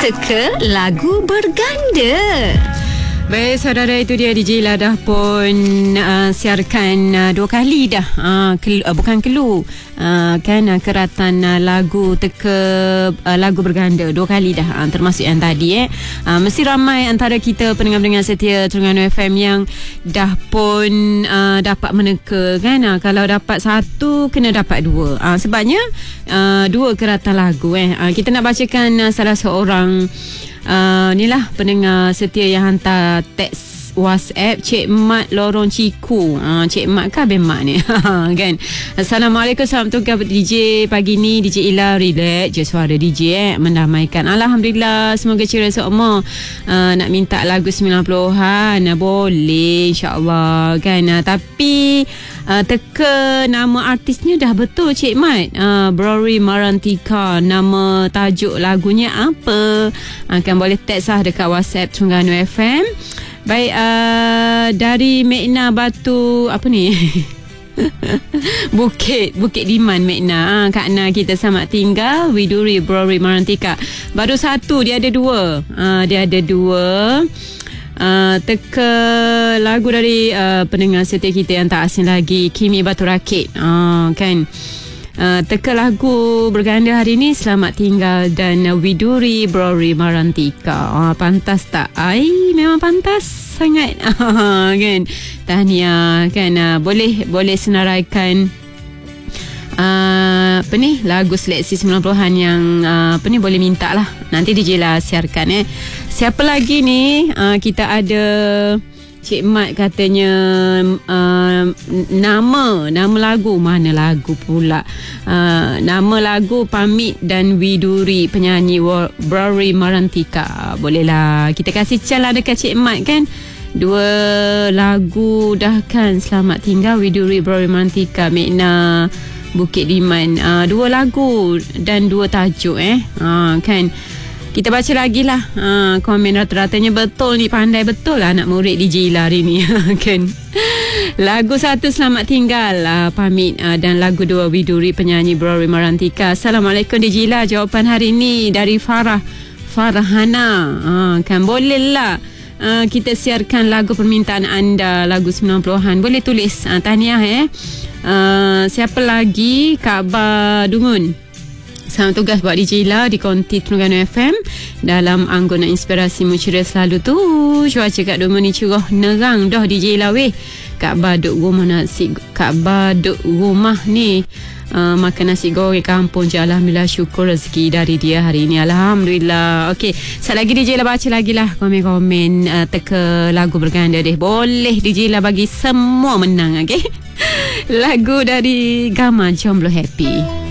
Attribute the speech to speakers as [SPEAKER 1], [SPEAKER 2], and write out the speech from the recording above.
[SPEAKER 1] teka lagu berganda.
[SPEAKER 2] Baik saudara, itu dia DJ Ila dah pun siarkan 2 kali dah bukan kelu kan keratan lagu teka lagu berganda 2 kali dah, termasuk yang tadi mesti ramai antara kita pendengar-pendengar setia Terengganu FM yang dah pun dapat meneka kan. Kalau dapat 1 kena dapat 2, sebabnya 2 keratan lagu kita nak bacakan salah seorang inilah pendengar setia yang hantar teks WhatsApp, Cik Mat Lorong Ciku. Cik Mat ke Abang Mat ni? Kan. Assalamualaikum, salam tukar DJ pagi ni. DJ Ila relax je suara DJ mendamaikan. Alhamdulillah, semoga ceria semua. Nak minta lagu 90-an boleh insya-Allah kan. Tapi teka nama artisnya dah betul Cik Mat. Brori Marantika, nama tajuk lagunya apa? Kan boleh teks lah dekat WhatsApp Terengganu FM. Baik, dari Mekna Batu apa ni? Bukit Liman Mekna. Kak Na kita selamat tinggal. Widuri Brori Marantika. Baru 1, dia ada 2. Dia ada 2. Teka lagu dari pendengar setia kita yang tak asing lagi, Kimi Batu Rakit. Kan. Teka lagu berganda hari ni Selamat Tinggal dan Widuri Brori Marantika. Pantas tak? Memang pantas sangat. Kan. Tahniah kan. Boleh senaraikan apa ni lagu seleksi 90-an yang apa ni boleh minta lah. Nanti DJ lah siarkan Siapa lagi ni? Kita ada Cik Mat katanya nama lagu. Mana lagu pula? Nama lagu Pamit dan Widuri, penyanyi Brori Marantika. Bolehlah kita kasih calah dekat Cik Mat kan. 2 lagu dah kan. Selamat Tinggal, Widuri Brori Marantika, Mekna Bukit Liman. 2 lagu dan 2 tajuk kan. Kita baca lagi lah komen rata-ratanya betul ni. Pandai betul lah anak murid DJ Ila hari ni. Kan. Lagu 1 Selamat Tinggal, Pamit, dan lagu 2 Widuri, penyanyi Brori Marantika. Assalamualaikum DJ Ila. Jawapan hari ni dari Farhana. Kan boleh lah kita siarkan lagu permintaan anda, lagu 90-an. Boleh tulis tahniah siapa lagi? Kak Ba Dungun. Selamat tugas buat DJ Ila di Konti Terengganu FM dalam Anggona Inspirasi Ceria selalu tu. Cuaca kat Dungun ni cerah nerang dah DJ Ila weh. Kak Ba duk rumah ni makan nasi goreng kampung je. Alhamdulillah, syukur rezeki dari dia hari ni. Alhamdulillah. Okey, sekali lagi DJ Ila baca lagi lah komen-komen teka lagu berganda deh. Boleh DJ Ila bagi semua menang. Okey. Lagu dari Gama Jomblo Happy.